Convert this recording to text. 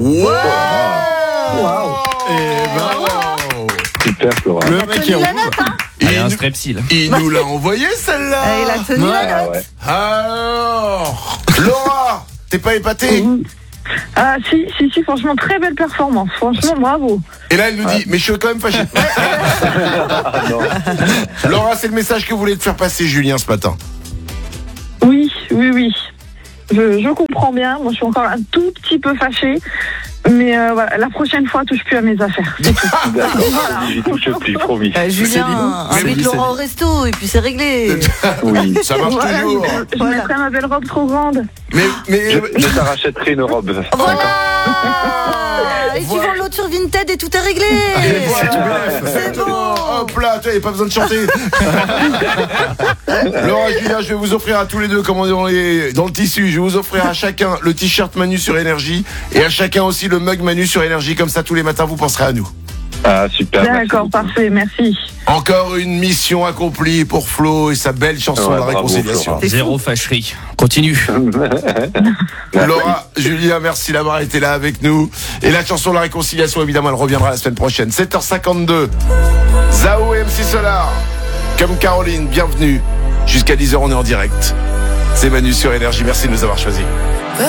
Wow. Et bravo. Super, Flora. Le mec est rouge. Il y a un strepsil. Il nous l'a envoyé celle-là. Il a tenu la note. Ouais. Alors, Laura, t'es pas épatée? Ah si, franchement, très belle performance. Franchement, bravo. Et là, elle nous dit, mais je suis quand même fâché. Ah, non. Laura, c'est le message que voulait te faire passer Julien ce matin. Oui. Je comprends bien. Moi, je suis encore un tout petit peu fâchée. Mais voilà, la prochaine fois, touche plus à mes affaires. D'accord. Voilà. J'y touche plus, promis. Julien, Mais invite oui, Laurent au resto et puis c'est réglé. Oui. Ça marche Voilà, toujours. je mettrai ma belle robe trop grande. Mais Je t'arrachèterai une robe. Voilà. Et tu Voilà. vends l'autre sur Vinted et tout est réglé. Et voilà, tu bluffes. C'est bon. Hop là, tu vois, il n'y a pas besoin de chanter. Laura et Julien, je vais vous offrir à tous les deux, comme on est dans le tissu, je vais vous offrir à chacun le t-shirt Manu sur Énergie et à chacun aussi le mug Manu sur Énergie. Comme ça, tous les matins, vous penserez à nous. Ah, super. D'accord, parfait, merci. Encore une mission accomplie pour Flo et sa belle chanson Ouais, de la bravo, réconciliation. Flora. Zéro fâcherie. Continue. Laura, Julien, merci d'avoir été là avec nous. Et la chanson de la réconciliation, évidemment, elle reviendra la semaine prochaine. 7h52. Zao et MC Solar. Comme Caroline, bienvenue. Jusqu'à 10h, on est en direct. C'est Manu sur Énergie. Merci de nous avoir choisis.